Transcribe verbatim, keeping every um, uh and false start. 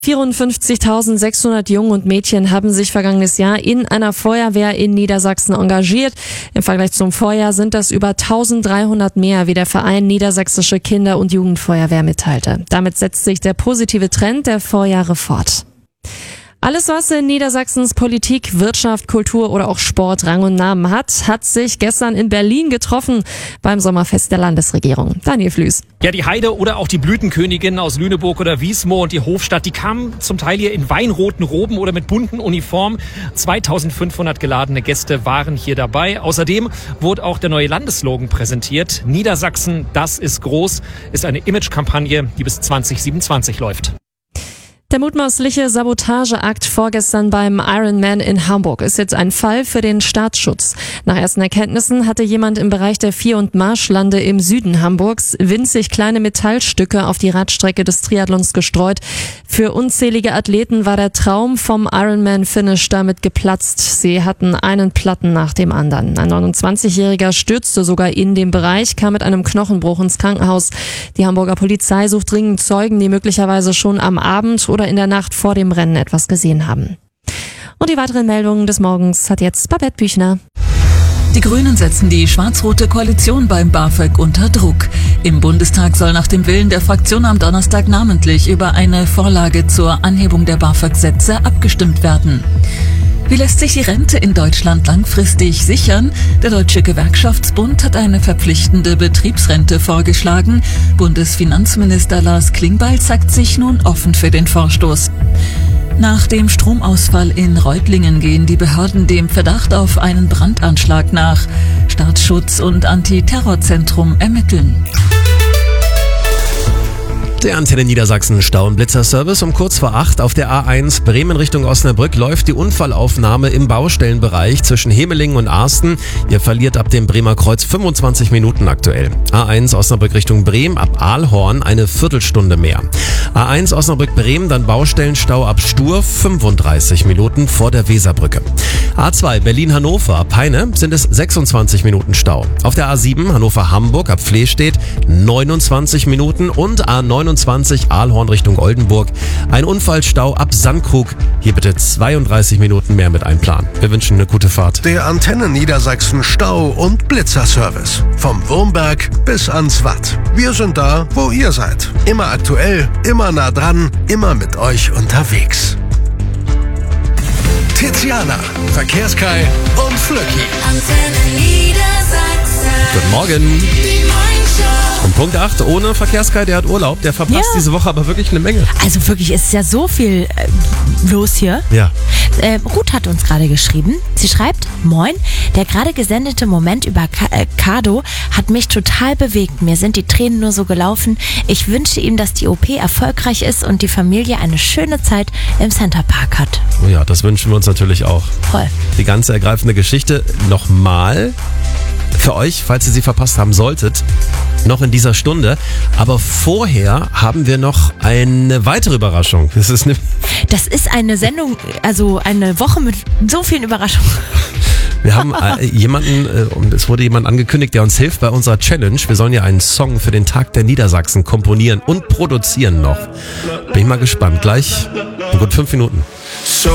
vierundfünfzigtausendsechshundert Jungen und Mädchen haben sich vergangenes Jahr in einer Feuerwehr in Niedersachsen engagiert. Im Vergleich zum Vorjahr sind das über eintausenddreihundert mehr, wie der Verein Niedersächsische Kinder- und Jugendfeuerwehr mitteilte. Damit setzt sich der positive Trend der Vorjahre fort. Alles, was in Niedersachsens Politik, Wirtschaft, Kultur oder auch Sport Rang und Namen hat, hat sich gestern in Berlin getroffen beim Sommerfest der Landesregierung. Daniel Flüß. Ja, die Heide oder auch die Blütenkönigin aus Lüneburg oder Wiesmoor und die Hofstadt, die kamen zum Teil hier in weinroten Roben oder mit bunten Uniformen. zweitausendfünfhundert geladene Gäste waren hier dabei. Außerdem wurde auch der neue Landesslogan präsentiert. Niedersachsen, das ist groß, ist eine Imagekampagne, die bis zwanzig siebenundzwanzig läuft. Der mutmaßliche Sabotageakt vorgestern beim Ironman in Hamburg ist jetzt ein Fall für den Staatsschutz. Nach ersten Erkenntnissen hatte jemand im Bereich der Vier- und Marschlande im Süden Hamburgs winzig kleine Metallstücke auf die Radstrecke des Triathlons gestreut. Für unzählige Athleten war der Traum vom Ironman-Finish damit geplatzt. Sie hatten einen Platten nach dem anderen. Ein neunundzwanzigjähriger stürzte sogar in den Bereich, kam mit einem Knochenbruch ins Krankenhaus. Die Hamburger Polizei sucht dringend Zeugen, die möglicherweise schon am Abend oder in der Nacht vor dem Rennen etwas gesehen haben. Und die weiteren Meldungen des Morgens hat jetzt Babette Büchner. Die Grünen setzen die schwarz-rote Koalition beim BAföG unter Druck. Im Bundestag soll nach dem Willen der Fraktion am Donnerstag namentlich über eine Vorlage zur Anhebung der BAföG-Sätze abgestimmt werden. Wie lässt sich die Rente in Deutschland langfristig sichern? Der Deutsche Gewerkschaftsbund hat eine verpflichtende Betriebsrente vorgeschlagen. Bundesfinanzminister Lars Klingbeil zeigt sich nun offen für den Vorstoß. Nach dem Stromausfall in Reutlingen gehen die Behörden dem Verdacht auf einen Brandanschlag nach. Staatsschutz und Antiterrorzentrum ermitteln. Der Antenne Niedersachsen Stau- und Blitzerservice um kurz vor acht auf der A eins Bremen Richtung Osnabrück läuft die Unfallaufnahme im Baustellenbereich zwischen Hemelingen und Arsten. Ihr verliert ab dem Bremer Kreuz fünfundzwanzig Minuten aktuell. A eins Osnabrück Richtung Bremen ab Aalhorn eine Viertelstunde mehr. A eins Osnabrück-Bremen, dann Baustellenstau ab Stur fünfunddreißig Minuten vor der Weserbrücke. A zwei Berlin-Hannover ab Peine sind es sechsundzwanzig Minuten Stau. Auf der A sieben Hannover-Hamburg ab Flehstedt neunundzwanzig Minuten und A neunundzwanzig Aalhorn Richtung Oldenburg. Ein Unfallstau ab Sandkrug. Hier bitte zweiunddreißig Minuten mehr mit einplanen. Wir wünschen eine gute Fahrt. Der Antenne Niedersachsen Stau- und Blitzerservice. Vom Wurmberg bis ans Watt. Wir sind da, wo ihr seid. Immer aktuell, immer nah dran, immer mit euch unterwegs. Tiziana, Verkehrskai und Flöcki. Antenne Niedersachsen. Guten Morgen. Um Punkt acht, ohne Verkehrskai, der hat Urlaub. Der verpasst Ja. diese Woche aber wirklich eine Menge. Also wirklich, es ist ja so viel äh, los hier. Ja. Äh, Ruth hat uns gerade geschrieben. Sie schreibt, moin, der gerade gesendete Moment über Ka- äh, Kado hat mich total bewegt. Mir sind die Tränen nur so gelaufen. Ich wünsche ihm, dass die O P erfolgreich ist und die Familie eine schöne Zeit im Centerpark hat. Oh ja, das wünschen wir uns natürlich auch. Voll. Die ganze ergreifende Geschichte nochmal für euch, falls ihr sie verpasst haben solltet, noch in dieser Stunde. Aber vorher haben wir noch eine weitere Überraschung. Das ist eine Das ist eine Sendung, also eine Woche mit so vielen Überraschungen. Wir haben äh, jemanden, äh, und es wurde jemand angekündigt, der uns hilft bei unserer Challenge. Wir sollen ja einen Song für den Tag der Niedersachsen komponieren und produzieren noch. Bin ich mal gespannt. Gleich in gut fünf Minuten.